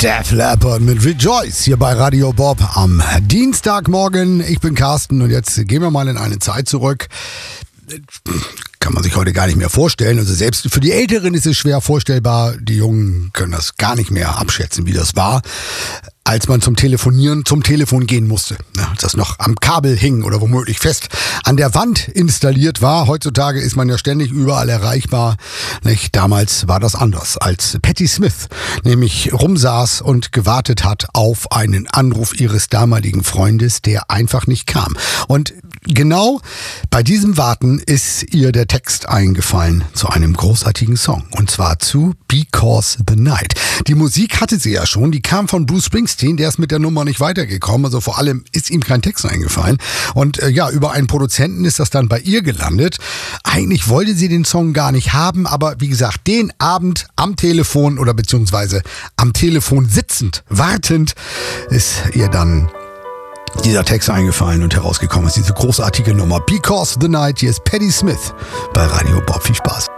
Def Leppard mit Rejoice hier bei Radio Bob am Dienstagmorgen. Ich bin Carsten und jetzt gehen wir mal in eine Zeit zurück. Kann man sich heute gar nicht mehr vorstellen. Also selbst für die Älteren ist es schwer vorstellbar. Die Jungen können das gar nicht mehr abschätzen, wie das war, als man zum Telefon gehen musste. Ja, das noch am Kabel hing oder womöglich fest an der Wand installiert war. Heutzutage ist man ja ständig überall erreichbar. Nicht? Damals war das anders, als Patti Smith nämlich rumsaß und gewartet hat auf einen Anruf ihres damaligen Freundes, der einfach nicht kam. Und genau bei diesem Warten ist ihr der Text eingefallen zu einem großartigen Song. Und zwar zu Because the Night. Die Musik hatte sie ja schon, die kam von Bruce Springsteen, der ist mit der Nummer nicht weitergekommen. Also vor allem ist ihm kein Text eingefallen. Und über einen Produzenten ist das dann bei ihr gelandet. Eigentlich wollte sie den Song gar nicht haben, aber wie gesagt, den Abend am Telefon oder beziehungsweise am Telefon sitzend, wartend, ist ihr dann dieser Text eingefallen und herausgekommen ist diese großartige Nummer Because the Night. Hier ist Patti Smith bei Radio Bob. Viel Spaß.